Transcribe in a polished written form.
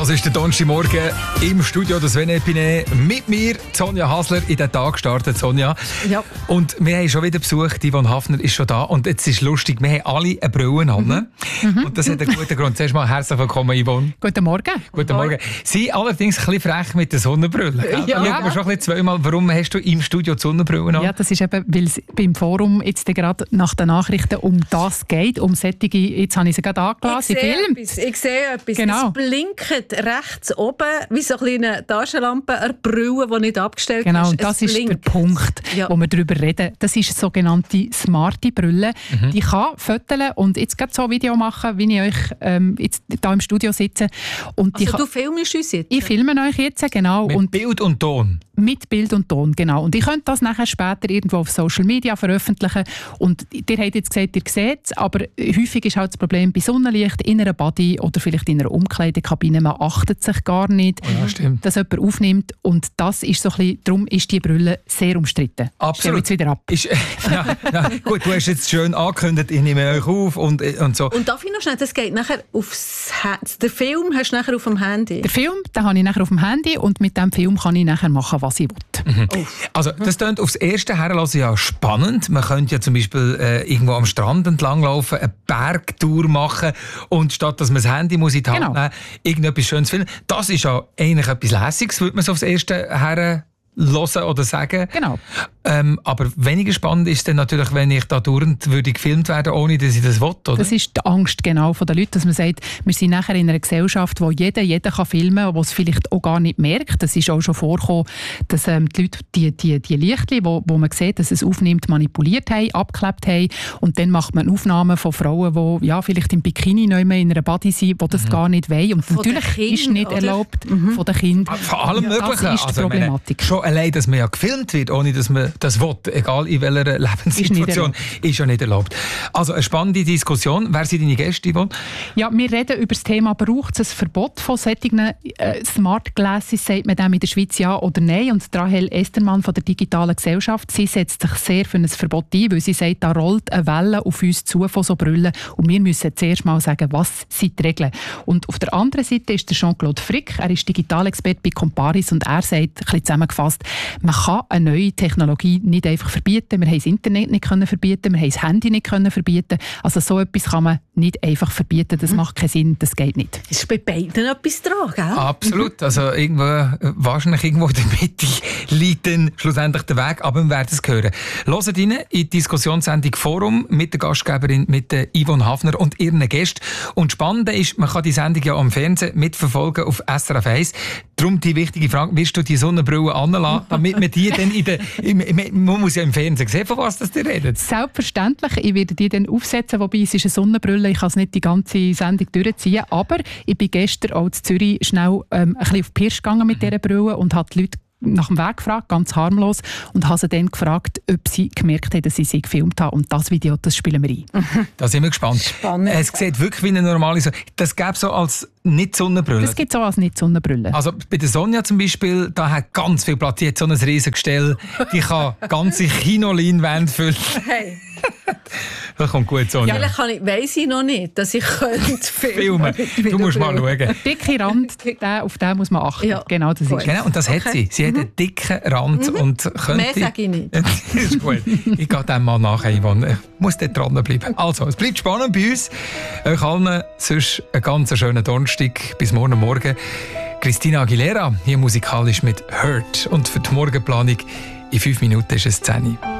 Das ist der Donnerstagmorgen im Studio des Sven Epine. Mit mir, Sonja Hasler, in den Tag gestartet, Sonja. Ja. Und wir haben schon wieder Besuch, Yvonne Hafner ist schon da. Und jetzt ist lustig, wir haben alle eine Brille an. Und das hat einen guten Grund. Zuerst mal herzlich willkommen, Yvonne. Guten Morgen. Guten Morgen. Sie allerdings ein bisschen frech mit der Sonnenbrille. Ja. Da schauen wir schon ein bisschen zweimal, warum hast du im Studio die Sonnenbrille an? Ja, das ist eben, weil es beim Forum jetzt gerade nach den Nachrichten um das geht, um solche, jetzt habe ich sie gerade angelassen, Ich sehe etwas. Genau. Es blinkt rechts oben, wie so eine kleine Taschenlampe, eine Brille, die nicht abgestellt ist. Genau, und das ist der Punkt, wo wir darüber reden. Das ist eine sogenannte smarte Brille. Die kann fotografieren und jetzt gerade so ein Video machen, wie ich euch jetzt hier im Studio sitze. Und Also du filmst uns jetzt? Ich filme euch jetzt, genau. Mit und Bild und Ton? Mit Bild und Ton, genau. Und ich könnte das nachher später irgendwo auf Social Media veröffentlichen. Und ihr habt jetzt gesagt, ihr seht es, aber häufig ist halt das Problem bei Sonnenlicht in einer Body oder vielleicht in einer Umkleidekabine, man achtet sich gar nicht, dass jemand aufnimmt. Und das ist so ein bisschen, darum ist die Brille sehr umstritten. Absolut. Jetzt wieder ab. Gut, du hast jetzt schön angekündigt, ich nehme euch auf und so. Und darf ich noch schnell, das geht nachher aufs der Film hast du nachher auf dem Handy? Der Film, den habe ich nachher auf dem Handy und mit dem Film kann ich nachher machen, was ich will. Also das klingt aufs Erste herlassen ja spannend. Man könnte ja zum Beispiel irgendwo am Strand entlang laufen, eine Bergtour machen und statt dass man das Handy muss in die Hand nehmen, irgendetwas Schönes filmen. Das ist ja eigentlich etwas Lässiges, würde man so aufs Erste her hören oder sagen. Genau. Aber weniger spannend ist dann natürlich, wenn ich da dauernd würde gefilmt werden, ohne dass ich das will, oder? Das ist die Angst genau von den Leuten, dass man sagt, wir sind nachher in einer Gesellschaft, wo jeder kann filmen kann, der es vielleicht auch gar nicht merkt. Das ist auch schon vorgekommen, dass die Leute die Lichtchen, wo man sieht, dass es aufnimmt, manipuliert haben, abgeklebt haben und dann macht man Aufnahmen von Frauen, die ja, vielleicht im Bikini nicht mehr in einer Body sind, die das gar nicht wollen. Und von natürlich ist nicht erlaubt von den Kindern. Von allem Möglichen. Das ist die Problematik. Schon allein, dass man ja gefilmt wird, ohne dass man das will, egal in welcher Lebenssituation, ist ja nicht erlaubt. Also eine spannende Diskussion. Wer sind deine Gäste, Yvonne? Ja, wir reden über das Thema, braucht es ein Verbot von solchen Smart Glasses, sagt man dem in der Schweiz ja oder nein? Und Rahel Estermann von der digitalen Gesellschaft, sie setzt sich sehr für ein Verbot ein, weil sie sagt, da rollt eine Welle auf uns zu von so Brillen und wir müssen zuerst mal sagen, was sind die Regeln. Und auf der anderen Seite ist der Jean-Claude Frick, er ist Digitalexperte bei Comparis und er sagt, ein bisschen zusammengefasst, man kann eine neue Technologie nicht einfach verbieten. Wir haben das Internet nicht verbieten, wir haben das Handy nicht verbieten. Also so etwas kann man nicht einfach verbieten. Das macht keinen Sinn, das geht nicht. Es ist bei beiden etwas dran, gell? Absolut. Also wahrscheinlich irgendwo in der Mitte liegt dann schlussendlich der Weg, aber wir werden es hören. Hört rein in die Diskussionssendung Forum mit der Gastgeberin, mit der Yvonne Hafner und ihren Gästen. Und spannend ist, man kann die Sendung ja am Fernsehen mitverfolgen auf SRF 1. Darum die wichtige Frage, wirst du die Sonnenbrille anlassen, damit man die dann man muss ja im Fernsehen sehen, von was das ihr redet. Selbstverständlich, ich werde die dann aufsetzen, wobei es ist eine Sonnenbrille, ich kann es nicht die ganze Sendung durchziehen, aber ich bin gestern auch in Zürich schnell ein bisschen auf die Pirsch gegangen mit dieser Brille und habe die Leute nach dem Weg gefragt, ganz harmlos, und habe sie dann gefragt, ob sie gemerkt haben, dass ich sie gefilmt habe. Und das Video, das spielen wir ein. Da sind wir gespannt. Spannend. Es sieht wirklich wie eine normale Sonne. Das gäbe es so als Nicht-Sonnenbrille. Das gibt es auch als Nicht-Sonnenbrille. Also bei der Sonja zum Beispiel, da hat ganz viel Platz. Die hat so ein riesiges Gestell. Die kann ganze Kinoleinwände füllen. Hey. Das kommt gut, Sonja. Vielleicht weiss ich noch nicht, dass ich filmen. Du musst mal schauen. Der dicke Rand, auf den muss man achten. Ja. Genau, das ist. Genau, und das hat sie. Sie hat einen dicken Rand und könnte... Mehr sage ich nicht. Das ist gut. Ich gehe dem mal nachher, Yvonne. Ich muss dort dranbleiben. Also, es bleibt spannend bei uns. Euch allen sonst einen ganz schönen Donnerstag. Bis morgen Morgen. Christina Aguilera, hier musikalisch mit «Hurt». Und für die Morgenplanung in 5 Minuten ist es 10 Uhr.